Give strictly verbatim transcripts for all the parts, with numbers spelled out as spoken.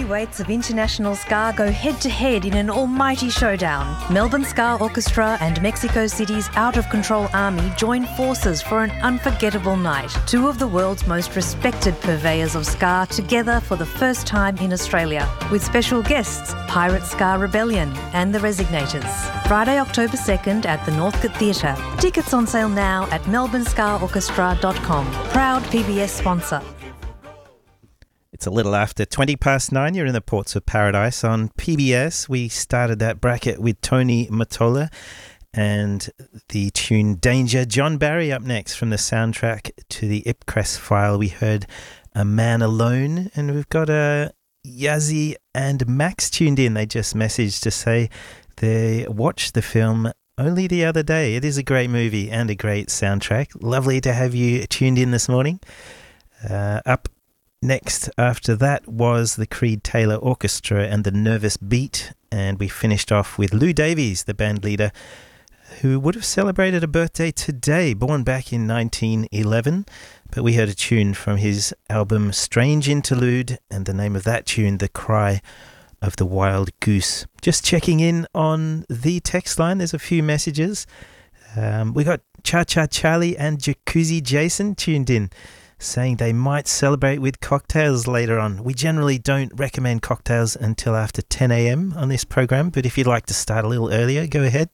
heavyweights of international ska go head-to-head in an almighty showdown. Melbourne Ska Orchestra and Mexico City's Out of Control Army join forces for an unforgettable night. Two of the world's most respected purveyors of ska together for the first time in Australia, with special guests Pirate Ska Rebellion and the Resignators. Friday, October second at the Northcote Theatre. Tickets on sale now at melbourne ska orchestra dot com. Proud P B S sponsor. It's a little after twenty past nine. You're in the Ports of Paradise on P B S. We started that bracket with Tony Mottola and the tune Danger. John Barry up next from the soundtrack to the Ipcress File. We heard A Man Alone, and we've got a Yazzie and Max tuned in. They just messaged to say they watched the film only the other day. It is a great movie and a great soundtrack. Lovely to have you tuned in this morning. Uh, up next after that was the Creed Taylor Orchestra and the Nervous Beat, and we finished off with Lou Davies, the band leader, who would have celebrated a birthday today, born back in nineteen eleven, but we heard a tune from his album Strange Interlude, and the name of that tune, The Cry of the Wild Goose. Just checking in on the text line, there's a few messages. Um, we got Cha Cha Charlie and Jacuzzi Jason tuned in, saying they might celebrate with cocktails later on. We generally don't recommend cocktails until after ten a.m. on this program, but if you'd like to start a little earlier, go ahead.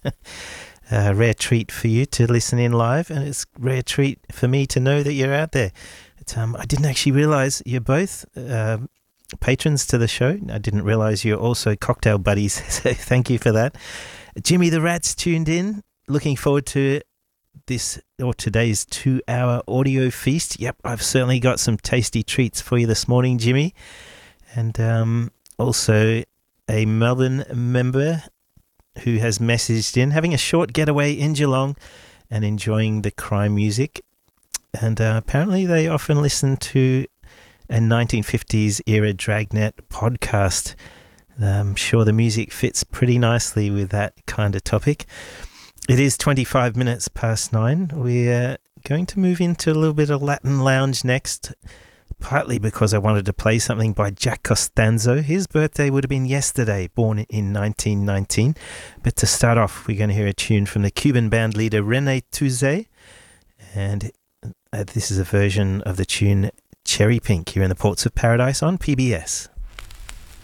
A rare treat for you to listen in live, and it's a rare treat for me to know that you're out there. But, um, I didn't actually realise you're both uh, patrons to the show. I didn't realise you're also cocktail buddies, so thank you for that. Jimmy the Rat's tuned in. Looking forward to this or today's two-hour audio feast. Yep, I've certainly got some tasty treats for you this morning, Jimmy. And um, also a Melbourne member who has messaged in, having a short getaway in Geelong and enjoying the crime music. And uh, apparently they often listen to a nineteen fifties era Dragnet podcast. I'm sure the music fits pretty nicely with that kind of topic. It is twenty-five minutes past nine. We're going to move into a little bit of Latin lounge next, partly because I wanted to play something by Jack Costanzo. His birthday would have been yesterday, born in nineteen nineteen. But to start off, we're going to hear a tune from the Cuban band leader René Touzé, and uh, this is a version of the tune Cherry Pink here in the Ports of Paradise on P B S.